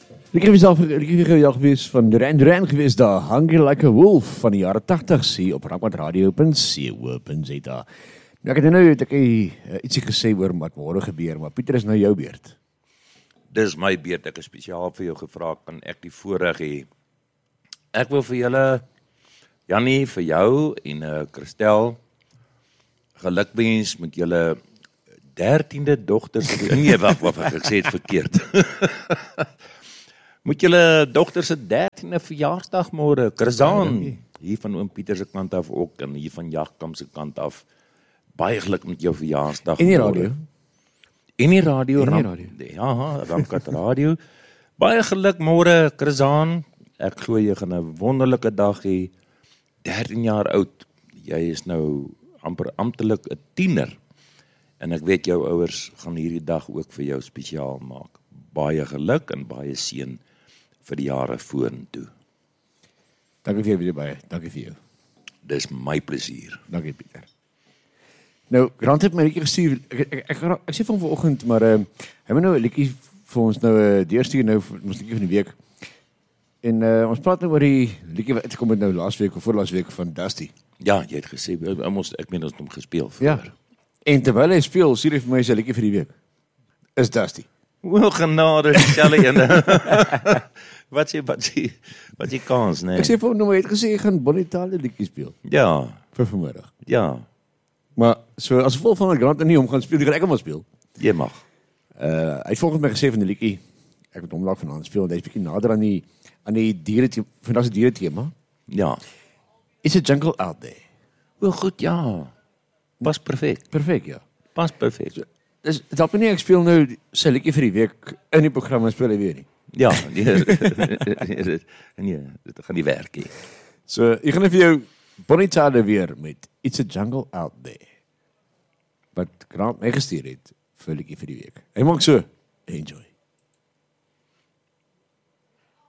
Ik heb al geweest van Duran geweest daar, Hungry Like a Wolf van die jare 80 sien op raadradio.co.za. Nou, ek het nou ietsie gesê oor wat môre gebeur, maar Pieter, is nou jou beurt. Dis my beurt, ek het spesiaal vir jou gevra, kan ek die voorreg hê? Ek wil vir julle, Jannie, vir jou en Christel, gelukwens met julle 13de dogter, nee, wag, ek sê het verkeerd. Moet julle dogter se 13de verjaarsdag môre, Chrisaan, hier van oom Pieter se kant af ook, en hier van Jagkamp se kant af, baie geluk met jou verjaarsdag. En die radio. En die radio. Ja, Ramkat Radio. Baie geluk môre, Chrisaan. Ek glo jy gaan 'n wonderlike dag hê. 13 jaar oud. Jy is nou amper amptelik 'n tiener. En ek weet jou ouers gaan hierdie dag ook vir jou spesiaal maak. Baie geluk en baie seën vir die jare vorentoe. Dankie vir jou baie. Dankie vir jou. Dis my plesier. Dankie Pieter. Nou, Grant het my 'n liedjie gestuur. Ek sê van vanoggend, maar hy het nou 'n liedjie vir ons nou deurstuur nou vir ons liedjie van die week. En ons praat nou oor die liedjie wat uitgekom het nou laasweek of voorlaas week van Dusty. Ja, jy het gesê ek meen ons het hom gespeel vir. Ja. En terwyl hy speel, stuur hy vir my sy liedjie vir die week. Is Dusty. O, genade, dieselfde ene. Wat jy kans, nee. Ek sê vir hom nou, hy het gesê hy gaan Bonnie Tyler liedjie speel. Ja. Vir vanmiddag. Ja. Maar so as gevolg van dat Grant nie hom gaan speel, gaan ek hom maar speel. Jy mag. Hy het volgens my gesê van die liedjie, ek moet hom dalk vanaand speel, want hy's bietjie nader aan die diere, vandag se diere tema. Ja. It's a jungle out there. Wel goed, ja. Pas perfek. Perfek, ja. Pas perfek. Dus dat nie ek speel nou sy liedjie vir die week in die program en speel hy weer nie. Ja, nee, dit gaan nie werk nie. So, ek gaan vir jou Bonnie Tyler weer met It's a Jungle Out There. Wat Grant my gestuur het vir liedjie vir die week. Hy maak so, enjoy.